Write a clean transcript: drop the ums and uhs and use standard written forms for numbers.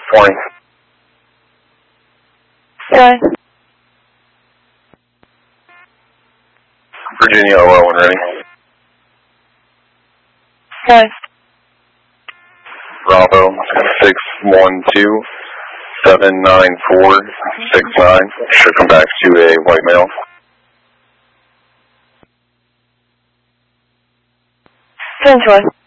Morning. Good. Virginia OL when ready. Good. Bravo 612-794-69. Should come back to a white male. 正确。